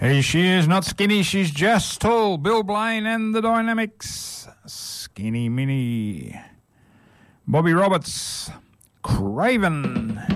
She is not skinny, she's just tall. Bill Blaine and the Dynamics. Skinny Minnie. Bobby Roberts. Craven.